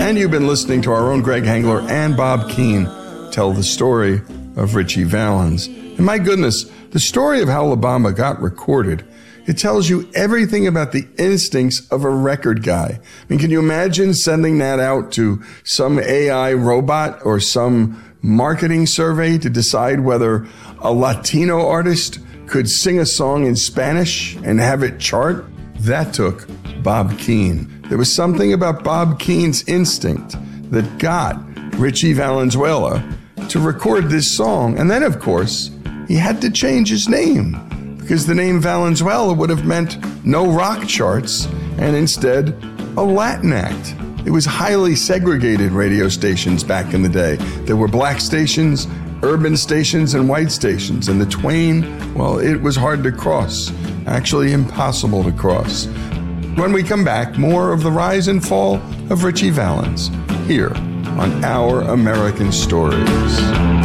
And you've been listening to our own Greg Hengler and Bob Keane tell the story of Ritchie Valens. And my goodness, the story of how La Bamba got recorded, it tells you everything about the instincts of a record guy. I mean, can you imagine sending that out to some AI robot or some marketing survey to decide whether a Latino artist could sing a song in Spanish and have it chart? That took Bob Keane. There was something about Bob Keane's instinct that got Ritchie Valenzuela to record this song. And then, of course, he had to change his name because the name Valenzuela would have meant no rock charts and instead a Latin act. It was highly segregated radio stations back in the day. There were black stations, urban stations, and white stations. And the twain, well, it was hard to cross, actually impossible to cross. When we come back, more of the rise and fall of Ritchie Valens here on Our American Stories.